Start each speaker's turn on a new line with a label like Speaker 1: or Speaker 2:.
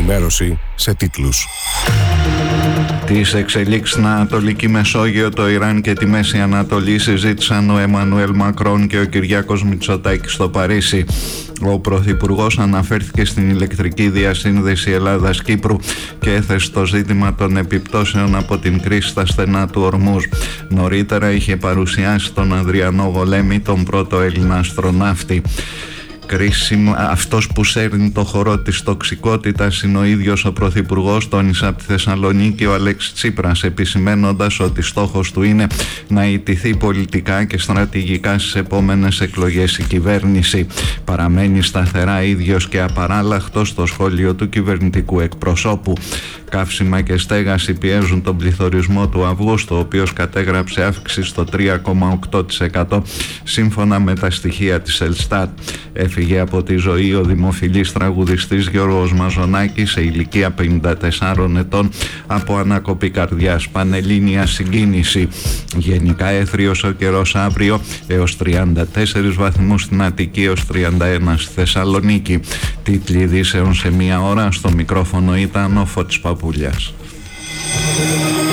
Speaker 1: ενημέρωση σε τίτλους.
Speaker 2: Τις εξελίξεις στην Ανατολική Μεσόγειο, το Ιράν και τη Μέση Ανατολή συζήτησαν ο Εμμανουέλ Μακρόν και ο Κυριάκος Μητσοτάκης στο Παρίσι. Ο Πρωθυπουργός αναφέρθηκε στην ηλεκτρική διασύνδεση Ελλάδας-Κύπρου και έθεσε το ζήτημα των επιπτώσεων από την κρίση στα στενά του Ορμούζ. Νωρίτερα είχε παρουσιάσει τον Ανδριανό Γολέμη, τον πρώτο Έλληνα αστροναύτη. Αυτός που σέρνει το χορό της τοξικότητας είναι ο ίδιος ο Πρωθυπουργός, τόνισε από τη Θεσσαλονίκη ο Αλέξης Τσίπρας, επισημένοντας ότι στόχος του είναι να ιτηθεί πολιτικά και στρατηγικά στις επόμενες εκλογές η κυβέρνηση. Παραμένει σταθερά ίδιος και απαράλλαχτος στο σχόλιο του κυβερνητικού εκπροσώπου. Καύσιμα και στέγαση πιέζουν τον πληθωρισμό του Αυγούστου, ο οποίος κατέγραψε αύξηση στο 3,8% σύμφωνα με τα στοιχεία της Ελστάτ. Έφυγε από τη ζωή ο δημοφιλής τραγουδιστής Γιώργος Μαζονάκης σε ηλικία 54 ετών από ανάκοπη καρδιάς. Πανελλήνια συγκίνηση. Γενικά έθριος ο καιρός αύριο, έως 34 βαθμούς στην Αττική, έως 31 στη Θεσσαλονίκη. Τίτλοι ειδήσεων σε μία ώρα. Στο μικρόφωνο ήταν ο Φώτης Παπούλιας.